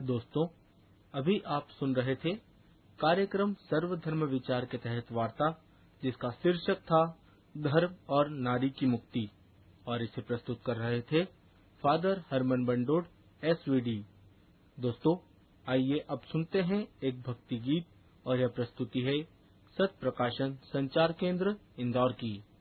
दोस्तों, अभी आप सुन रहे थे कार्यक्रम सर्वधर्म विचार के तहत वार्ता, जिसका शीर्षक था धर्म और नारी की मुक्ति, और इसे प्रस्तुत कर रहे थे फादर हरमन बंडोड एसवीडी। दोस्तों, आइए अब सुनते हैं एक भक्ति गीत, और यह प्रस्तुति है सत प्रकाशन संचार केंद्र इंदौर की।